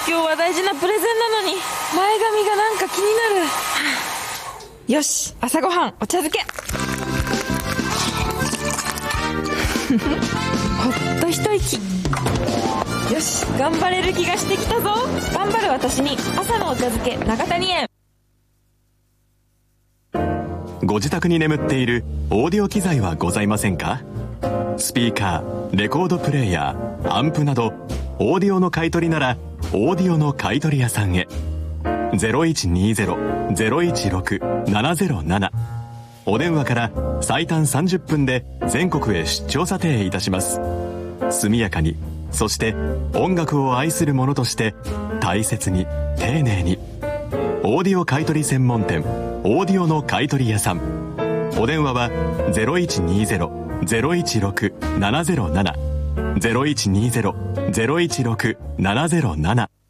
今日は大事なプレゼンなのに前髪がなんか気になる。よし、朝ごはんお茶漬け。ほっと一息。よし、頑張れる気がしてきたぞ。頑張る私に朝のお茶漬け永谷園。 ご自宅に眠っているオーディオ機材はございませんか？スピーカー、レコードプレーヤー、アンプなどオーディオの買い取りならオーディオの買取屋さんへ。 0120-016-707 お電話から最短30分で全国へ出張査定いたします。速やかに、そして音楽を愛する者として大切に丁寧に。オーディオ買取専門店オーディオの買取屋さん。お電話は 0120-016-707 0120-016-707